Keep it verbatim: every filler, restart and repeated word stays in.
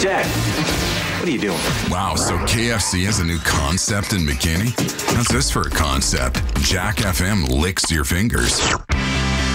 Jack, what are you doing? Wow, so K F C has a new concept in McKinney? What's this for a concept? Jack F M licks your fingers.